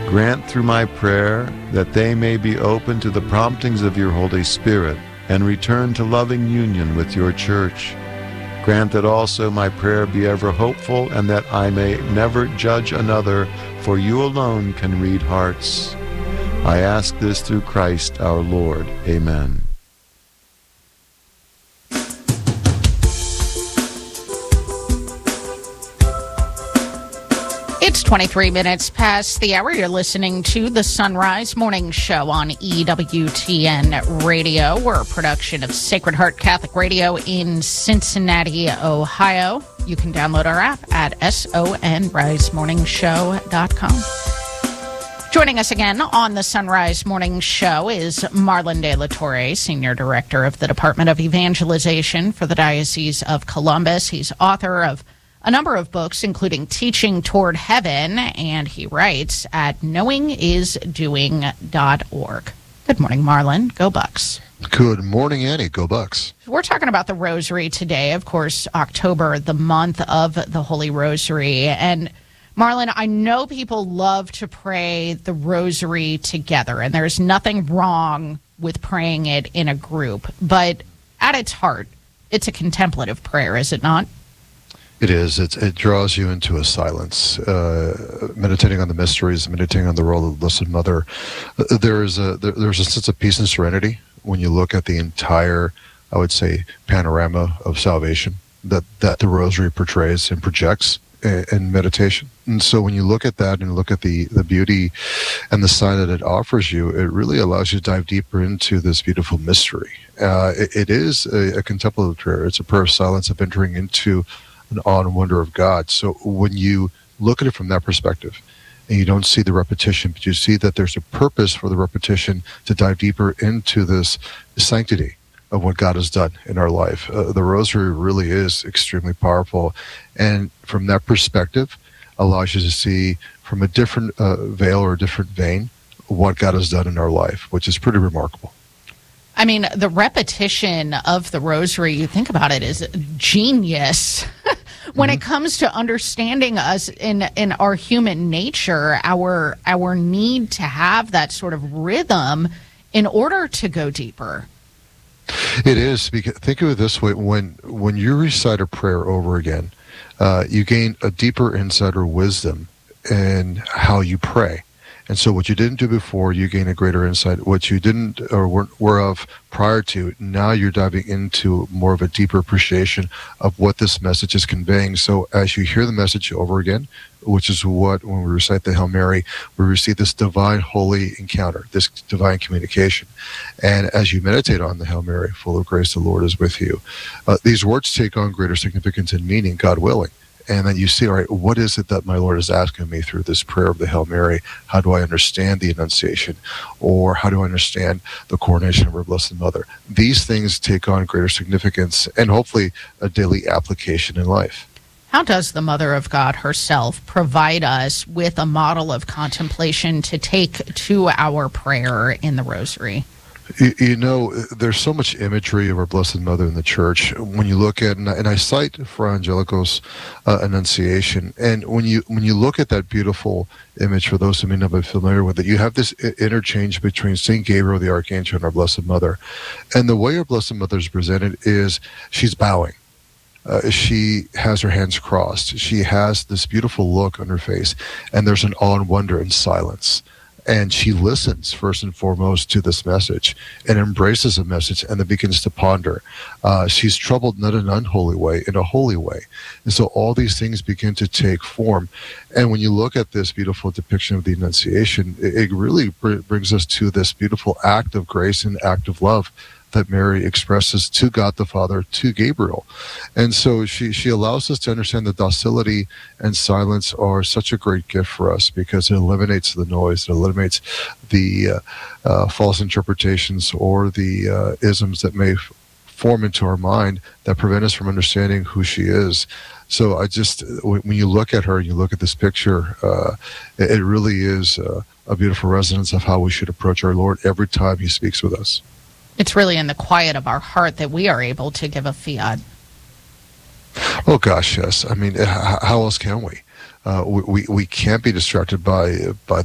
Grant through my prayer that they may be open to the promptings of your Holy Spirit and return to loving union with your church. Grant that also my prayer be ever hopeful and that I may never judge another, for you alone can read hearts. I ask this through Christ our Lord. Amen. It's 23 minutes past the hour. You're listening to the Sunrise Morning Show on EWTN Radio. We're a production of Sacred Heart Catholic Radio in Cincinnati, Ohio. You can download our app at sonrisemorningshow.com. Joining us again on the Sunrise Morning Show is Marlon De La Torre, Senior Director of the Department of Evangelization for the Diocese of Columbus. He's author of a number of books, including Teaching Toward Heaven, and he writes at knowingisdoing.org. Good morning, Marlon. Go Bucks. Good morning, Annie. Go Bucks. We're talking about the Rosary today. Of course, October, the month of the Holy Rosary. And Marlon, I know people love to pray the Rosary together, and there's nothing wrong with praying it in a group. But at its heart, it's a contemplative prayer, is it not? It is. It draws you into a silence, meditating on the mysteries, meditating on the role of the Blessed Mother. There's a sense of peace and serenity when you look at the entire, I would say, panorama of salvation that the Rosary portrays and projects in meditation. And so when you look at that and look at the beauty and the sign that it offers you, it really allows you to dive deeper into this beautiful mystery. It is a contemplative prayer. It's a prayer of silence, of entering into an awe and wonder of God. So when you look at it from that perspective, and you don't see the repetition, but you see that there's a purpose for the repetition to dive deeper into this sanctity of what God has done in our life. The Rosary really is extremely powerful, and from that perspective, allows you to see from a different veil or a different vein what God has done in our life, which is pretty remarkable. I mean, the repetition of the Rosary, you think about it, is genius when it comes to understanding us in our human nature, our need to have that sort of rhythm in order to go deeper. It is. Because think of it this way: when you recite a prayer over again, you gain a deeper insight or wisdom in how you pray. And so what you didn't do before, you gain a greater insight. What you didn't or were of prior to, now you're diving into more of a deeper appreciation of what this message is conveying. So as you hear the message over again, which is what, when we recite the Hail Mary, we receive this divine holy encounter, this divine communication. And as you meditate on the Hail Mary, full of grace, the Lord is with you, these words take on greater significance and meaning, God willing. And then you see, all right, what is it that my Lord is asking me through this prayer of the Hail Mary? How do I understand the Annunciation? Or how do I understand the coronation of our Blessed Mother? These things take on greater significance and hopefully a daily application in life. How does the Mother of God herself provide us with a model of contemplation to take to our prayer in the Rosary? You know, there's so much imagery of our Blessed Mother in the Church. When you look at, and I cite Fra Angelico's Annunciation, and when you look at that beautiful image, for those who may not be familiar with it, you have this interchange between Saint Gabriel the Archangel and our Blessed Mother. And the way our Blessed Mother is presented is she's bowing. She has her hands crossed. She has this beautiful look on her face, and there's an awe and wonder and silence. And she listens first and foremost to this message and embraces the message and then begins to ponder. She's troubled not in an unholy way, in a holy way. And so all these things begin to take form. And when you look at this beautiful depiction of the Annunciation, it really brings us to this beautiful act of grace and act of love that Mary expresses to God the Father, to Gabriel. And so she allows us to understand that docility and silence are such a great gift for us because it eliminates the noise, it eliminates the false interpretations or the isms that may form into our mind that prevent us from understanding who she is. So when you look at her, you look at this picture, it really is a beautiful resonance of how we should approach our Lord every time he speaks with us. It's really in the quiet of our heart that we are able to give a fiat. Oh, gosh, yes. I mean, how else can we? We can't be distracted by